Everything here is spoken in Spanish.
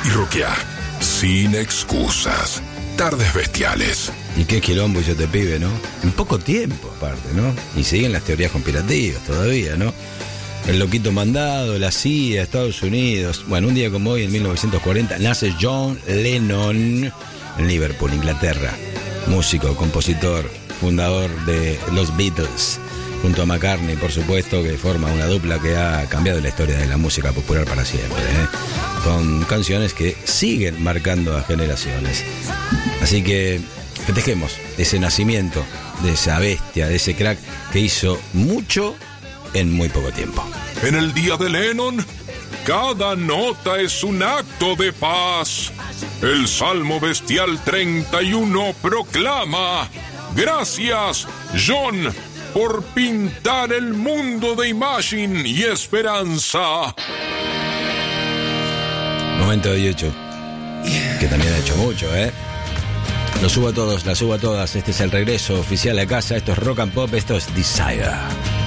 y rockear sin excusas. Tardes bestiales. Y qué quilombo hizo este pibe, ¿no? En poco tiempo, aparte, ¿no? Y siguen las teorías conspirativas todavía, ¿no? El loquito mandado, la CIA, Estados Unidos. Bueno, un día como hoy, en 1940, nace John Lennon en Liverpool, Inglaterra. Músico, compositor, fundador de los Beatles, junto a McCartney, por supuesto, que forma una dupla que ha cambiado la historia de la música popular para siempre, ¿eh? Con canciones que siguen marcando a generaciones. Así que festejemos ese nacimiento de esa bestia, de ese crack que hizo mucho en muy poco tiempo. En el día de Lennon, cada nota es un acto de paz. El Salmo Bestial 31 proclama: gracias, John, por pintar el mundo de Imagine y esperanza. Momento de YouTube, que también ha hecho mucho, ¿eh? Los subo a todos, las subo a todas. Este es el regreso oficial a casa. Esto es Rock and Pop, esto es Desire.